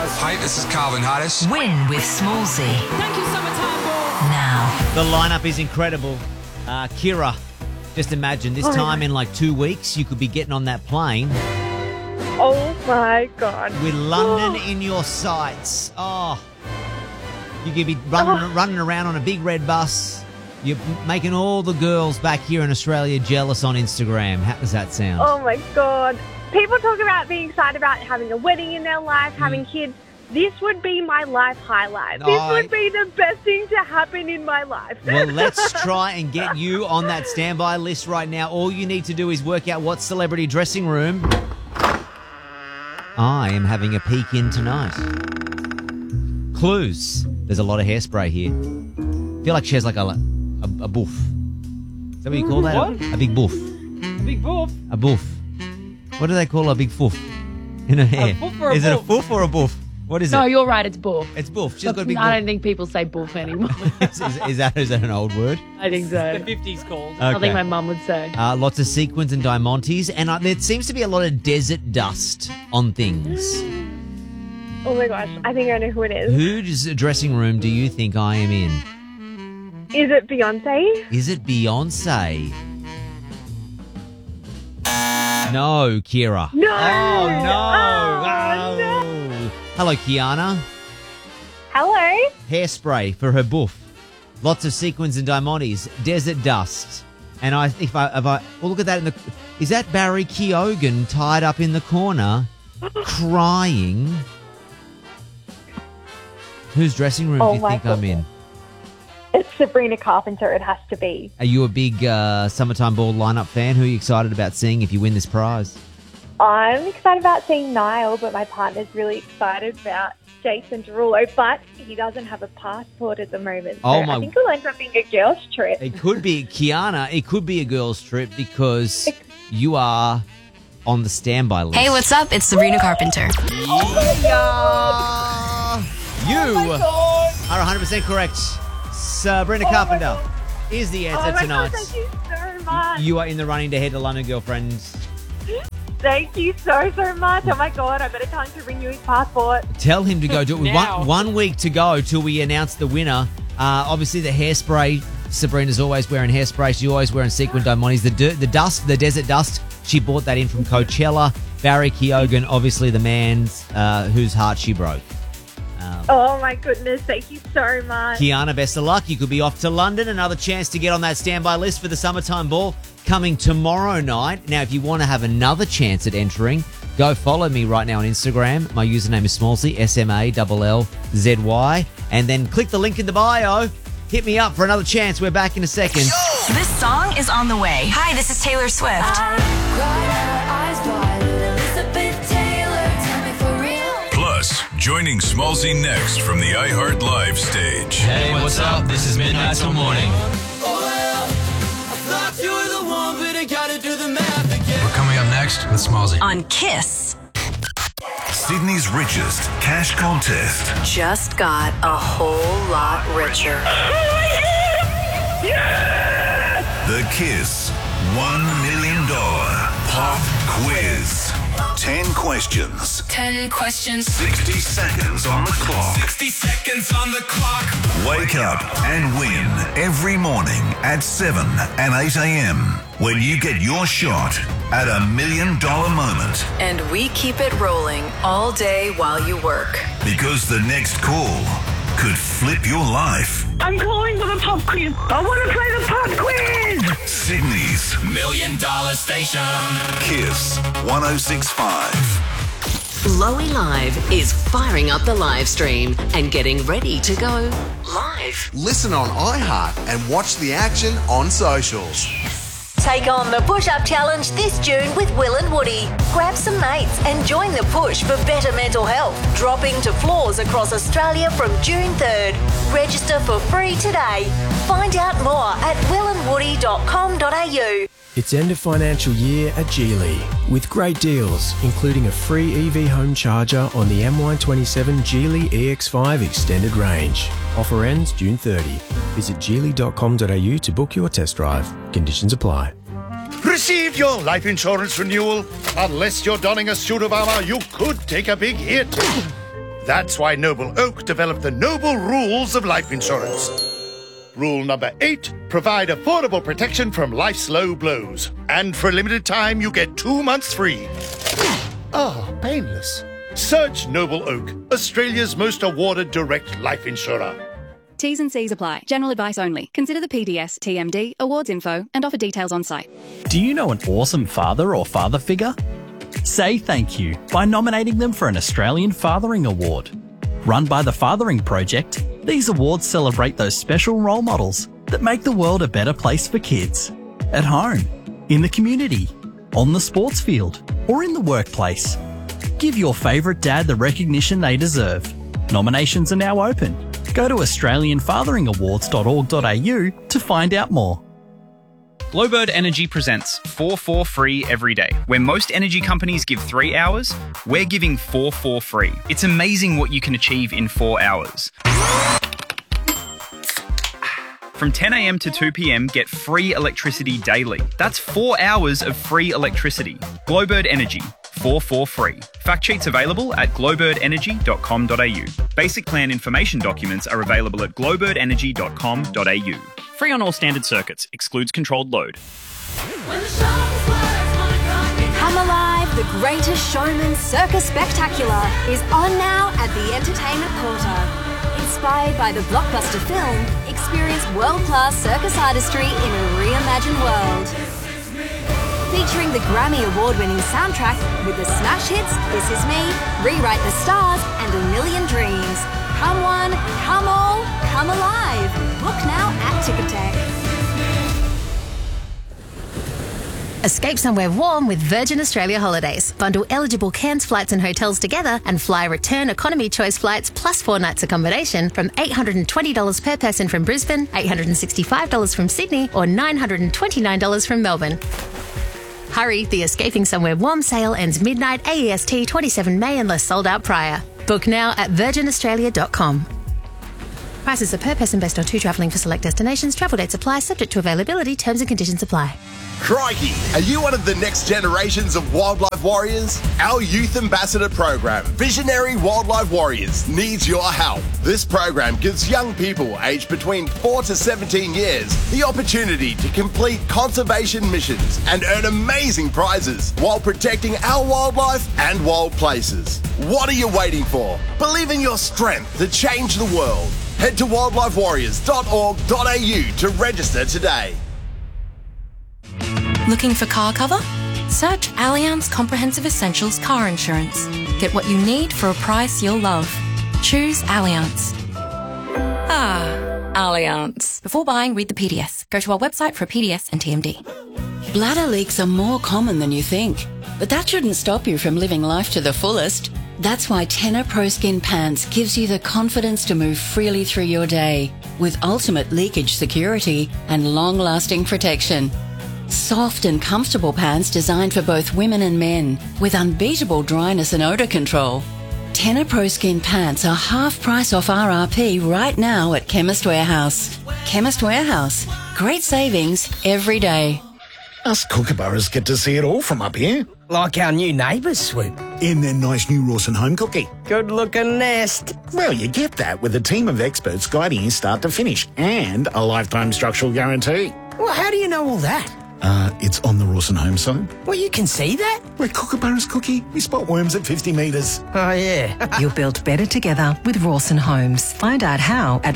guys. Hi, this is Calvin Harris. Win with Smallsy. Thank you, Summertime Ball. Now. The lineup is incredible. Kira, just imagine this time in like 2 weeks, you could be getting on that plane Oh my God. with London in your sights. Oh, you could be running around on a big red bus. You're making all the girls back here in Australia jealous on Instagram. How does that sound? Oh my God. People talk about being excited about having a wedding in their life, having kids. This would be my life highlight. This would be the best thing to happen in my life. Well, let's try and get you on that standby list right now. All you need to do is work out what celebrity dressing room I am having a peek in tonight. Clues. There's a lot of hairspray here. I feel like she has like a boof. Is that what you call that? What? A big boof. Big boof. A boof. What do they call a big foof in her hair? boof or a Is it a boof? foof or a boof? What is No, it? you're right. It's boof. It's boof. She's got a big I boof. don't think people say boof anymore. Is that an old word? I think so. The 50s called. I think my mum would say. Lots of sequins and diamantes, and there seems to be a lot of desert dust on things. Oh my gosh. I think I know who it is. Whose dressing room do you think I am in? Is it Beyonce? Is it Beyonce? No, Kira. No. Oh, no. Oh, no. Hello, Kiana. Hello? Hairspray for her boof. Lots of sequins and diamantes. Desert dust. And if I well, look at that is that Barry Keoghan tied up in the corner crying? Whose dressing room do you think I'm in? It's Sabrina Carpenter, it has to be. Are you a big Summertime Ball lineup fan? Who are you excited about seeing if you win this prize? I'm excited about seeing Niall, but my partner's really excited about Jason Derulo, but he doesn't have a passport at the moment. So I think it'll end up being a girls' trip. It could be, Kiana, it could be a girls' trip because you are on the standby list. Hey, what's up? It's Sabrina Carpenter. You are 100% correct. Sabrina Carpenter is the answer tonight. God, thank you so much. You are in the running to head to London, girlfriends. Thank you so much. Oh my God, I better tell him to renew his passport. Tell him to go do it. With Now. one week to go till we announce the winner. Obviously, the hairspray. Sabrina's always wearing hairspray. She's always wearing sequin diamantes. The dust, the desert dust. She bought that in from Coachella. Barry Keoghan, obviously the man whose heart she broke. Oh my goodness, thank you so much. Kiana, best of luck. You could be off to London. Another chance to get on that standby list for the Summertime Ball coming tomorrow night. Now, if you want to have another chance at entering, go follow me right now on Instagram. My username is Smallsy, SMALLZY. And then click the link in the bio. Hit me up for another chance. We're back in a second. This song is on the way. Hi, this is Taylor Swift. Plus, joining Smallsy next from the iHeart Live stage. Hey, what's up? This is Midnight Till Morning. We're coming up next with Smallsy. On Kiss. Sydney's richest cash contest. Just got a whole lot richer. The Kiss $1 million pop quiz. 10 questions. 10 questions. 60 seconds on the clock. 60 seconds on the clock. Wake up and win every morning at 7 and 8 a.m. when you get your shot at $1 million moment. And we keep it rolling all day while you work. Because the next call could flip your life. I'm calling for the pop quiz. I want to play the pop quiz. Sydney's $1 million station. Kiss 106.5. Lowy Live is firing up the live stream and getting ready to go live. Listen on iHeart and watch the action on socials. Take on the push-up challenge this June with Will and Woody. Grab some mates and join the push for better mental health. Dropping to floors across Australia from June 3rd. Register for free today. Find out more at willandwoody.com.au. It's end of financial year at Geely with great deals, including a free EV home charger on the MY27 Geely EX5 extended range. Offer ends June 30. Visit geely.com.au to book your test drive. Conditions apply. Received your life insurance renewal? Unless you're donning a suit of armor, you could take a big hit. That's why Noble Oak developed the Noble Rules of Life Insurance. Rule number 8, provide affordable protection from life's low blows. And for a limited time, you get 2 months free. Oh, painless. Search Noble Oak, Australia's most awarded direct life insurer. T's and C's apply. General advice only. Consider the PDS, TMD, awards info, and offer details on site. Do you know an awesome father or father figure? Say thank you by nominating them for an Australian Fathering Award. Run by the Fathering Project, these awards celebrate those special role models that make the world a better place for kids. At home, in the community, on the sports field, or in the workplace. Give your favourite dad the recognition they deserve. Nominations are now open. Go to australianfatheringawards.org.au to find out more. Glowbird Energy presents 4 for free every day. Where most energy companies give 3 hours, we're giving 4 for free. It's amazing what you can achieve in 4 hours. From 10 a.m. to 2 p.m, get free electricity daily. That's 4 hours of free electricity. Glowbird Energy, 4 for free. Fact sheets available at glowbirdenergy.com.au. Basic plan information documents are available at glowbirdenergy.com.au. Free on all standard circuits. Excludes controlled load. Come Alive, the Greatest Showman Circus Spectacular is on now at the Entertainment Quarter. Inspired by the blockbuster film, experience world-class circus artistry in a reimagined world. Featuring the Grammy Award-winning soundtrack with the smash hits This Is Me, Rewrite the Stars and A Million Dreams. Come one, come all, come alive. Book now at Ticketek. Escape somewhere warm with Virgin Australia Holidays. Bundle eligible Cairns flights and hotels together and fly return economy choice flights plus 4 nights accommodation from $820 per person from Brisbane, $865 from Sydney or $929 from Melbourne. Hurry, the Escaping Somewhere Warm sale ends midnight AEST 27 May unless sold out prior. Book now at virginaustralia.com. Prices are per person based on 2 travelling for select destinations. Travel dates apply, subject to availability. Terms and conditions apply. Crikey! Are you one of the next generations of wildlife warriors? Our Youth Ambassador program, Visionary Wildlife Warriors, needs your help. This program gives young people aged between 4 to 17 years the opportunity to complete conservation missions and earn amazing prizes while protecting our wildlife and wild places. What are you waiting for? Believe in your strength to change the world. Head to wildlifewarriors.org.au to register today. Looking for car cover? Search Allianz Comprehensive Essentials Car Insurance. Get what you need for a price you'll love. Choose Allianz. Ah, Allianz. Before buying, read the PDS. Go to our website for a PDS and TMD. Bladder leaks are more common than you think, but that shouldn't stop you from living life to the fullest. That's why Tenor Pro Skin Pants gives you the confidence to move freely through your day with ultimate leakage security and long-lasting protection. Soft and comfortable pants designed for both women and men with unbeatable dryness and odour control. Tenor Pro Skin Pants are half price off RRP right now at Chemist Warehouse. Chemist Warehouse. Great savings every day. Us kookaburras get to see it all from up here. Like our new neighbours, Swoop. In their nice new Rawson home cookie. Good-looking nest. Well, you get that with a team of experts guiding you start to finish and a lifetime structural guarantee. Well, how do you know all that? It's on the Rawson home site. Well, you can see that? We're kookaburras, Cookie. We spot worms at 50 metres. Oh, yeah. You'll build better together with Rawson Homes. Find out how at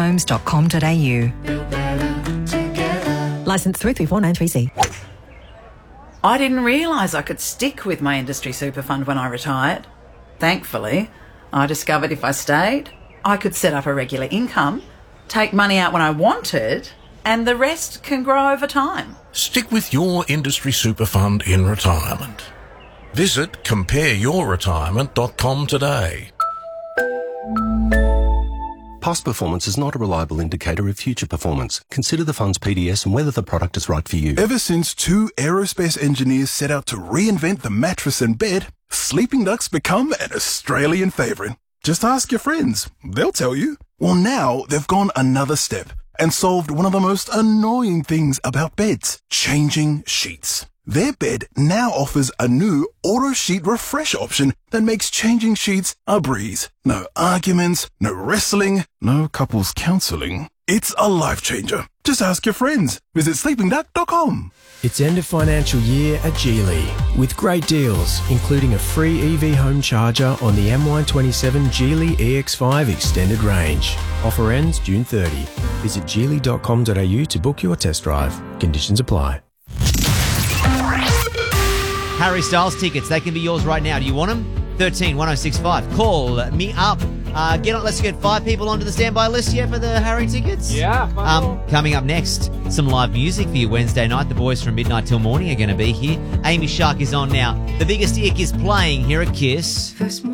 rawsonhomes.com.au. Licence 334930C. I didn't realise I could stick with my industry super fund when I retired. Thankfully, I discovered if I stayed, I could set up a regular income, take money out when I wanted, and the rest can grow over time. Stick with your industry super fund in retirement. Visit compareyourretirement.com today. Past performance is not a reliable indicator of future performance. Consider the fund's PDS and whether the product is right for you. Ever since 2 aerospace engineers set out to reinvent the mattress and bed, sleeping ducks become an Australian favourite. Just ask your friends. They'll tell you. Well, now they've gone another step and solved one of the most annoying things about beds, changing sheets. Their bed now offers a new auto sheet refresh option that makes changing sheets a breeze. No arguments, no wrestling, no couples counseling. It's a life changer. Just ask your friends. Visit sleepingduck.com. It's end of financial year at Geely with great deals, including a free EV home charger on the MY27 Geely EX5 extended range. Offer ends June 30. Visit geely.com.au to book your test drive. Conditions apply. Harry Styles tickets, they can be yours right now. Do you want them? 13 1065. Call me up. Let's get 5 people onto the standby list here for the Harry tickets. Yeah. Coming up next, some live music for you Wednesday night. The boys from midnight till morning are going to be here. Amy Shark is on now. The Biggest Ick is playing here at Kiss.